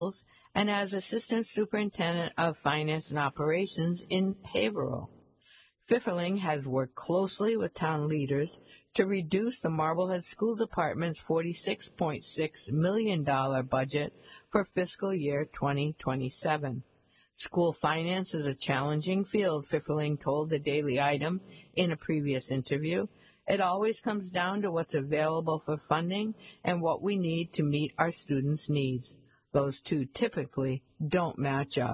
and as Assistant Superintendent of Finance and Operations in Haverhill. Pfifferling has worked closely with town leaders to reduce the Marblehead School Department's $46.6 million budget for fiscal year 2027. School finance is a challenging field, Pfifferling told the Daily Item in a previous interview. It always comes down to what's available for funding and what we need to meet our students' needs. Those two typically don't match up.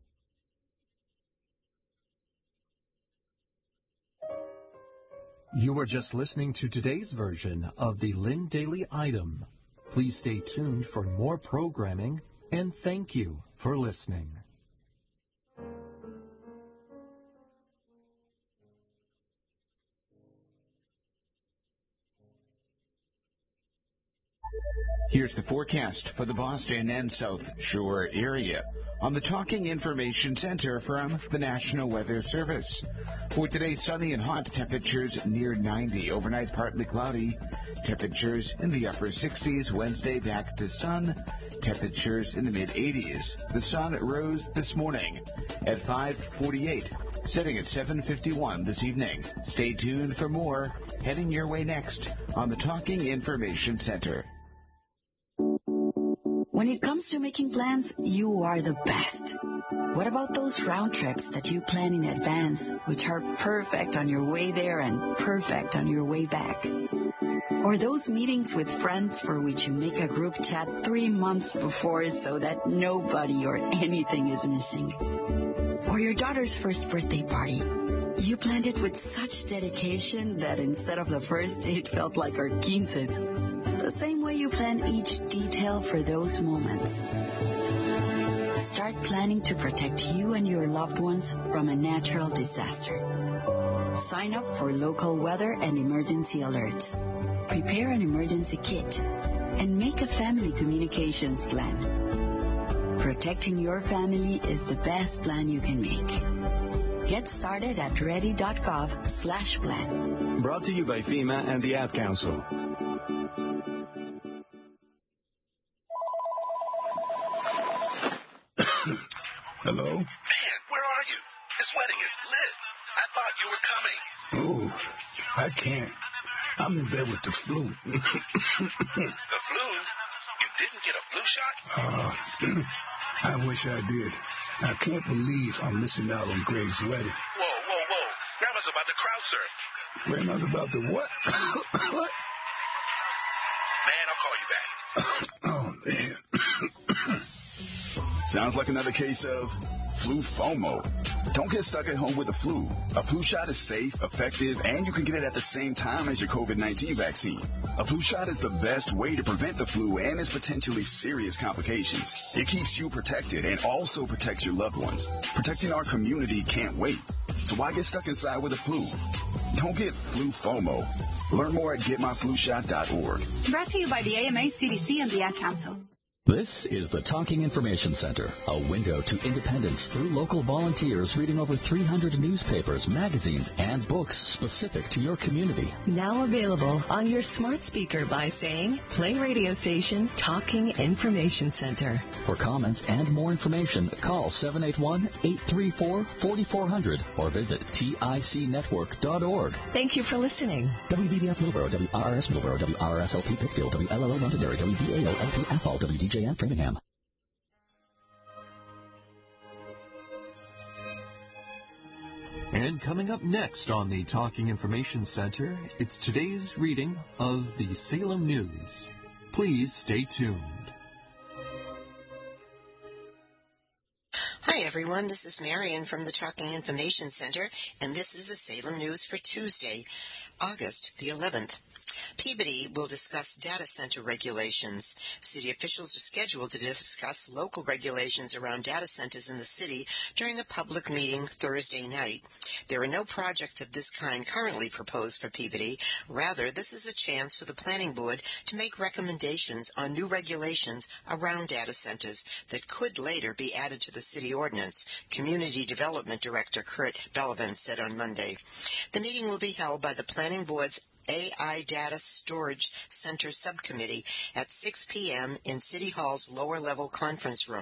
You were just listening to today's version of the Lynn Daily Item. Please stay tuned for more programming, and thank you for listening. Here's the forecast for the Boston and South Shore area on the Talking Information Center from the National Weather Service. For today, sunny and hot, temperatures near 90. Overnight, partly cloudy, temperatures in the upper 60s. Wednesday, back to sun, temperatures in the mid-80s. The sun rose this morning at 5:48, setting at 7:51 this evening. Stay tuned for more heading your way next on the Talking Information Center. When it comes to making plans, you are the best. What about those round trips that you plan in advance, which are perfect on your way there and perfect on your way back? Or those meetings with friends for which you make a group chat 3 months before so that nobody or anything is missing? Or your daughter's first birthday party. You planned it with such dedication that instead of the first date felt like our quinces. The same way you plan each detail for those moments. Start planning to protect you and your loved ones from a natural disaster. Sign up for local weather and emergency alerts. Prepare an emergency kit and make a family communications plan. Protecting your family is the best plan you can make. Get started at ready.gov/plan. Brought to you by FEMA and the Ad Council. Hello? Man, where are you? This wedding is lit. I thought you were coming. Oh, I can't. I'm in bed with the flu. The flu? You didn't get a flu shot? I wish I did. I can't believe I'm missing out on Greg's wedding. Whoa. Grandma's about to crowd surf. Grandma's about to what? What? Man, I'll call you back. Oh, man. Sounds like another case of flu FOMO. Don't get stuck at home with the flu. A flu shot is safe, effective, and you can get it at the same time as your COVID-19 vaccine. A flu shot is the best way to prevent the flu and its potentially serious complications. It keeps you protected and also protects your loved ones. Protecting our community can't wait. So why get stuck inside with the flu? Don't get flu FOMO. Learn more at getmyflushot.org. Brought to you by the AMA, CDC, and the Ad Council. This is the Talking Information Center, a window to independence through local volunteers reading over 300 newspapers, magazines, and books specific to your community. Now available on your smart speaker by saying, play radio station Talking Information Center. For comments and more information, call 781-834-4400 or visit ticnetwork.org. Thank you for listening. WVBF Millboro, WRRS Millboro, WRSLP Pittsfield, WLLO Londonderry, WVAO-LP Athol, WDJN Framingham. And coming up next on the Talking Information Center, it's today's reading of the Salem News. Please stay tuned. Hi, everyone. This is Marion from the Talking Information Center, and this is the Salem News for Tuesday, August the 11th. Peabody will discuss data center regulations. City officials are scheduled to discuss local regulations around data centers in the city during a public meeting Thursday night. There are no projects of this kind currently proposed for Peabody. Rather, this is a chance for the planning board to make recommendations on new regulations around data centers that could later be added to the city ordinance, Community Development Director Kurt Belvin said on Monday. The meeting will be held by the planning board's AI Data Storage Center Subcommittee at 6 p.m. in City Hall's lower-level conference room.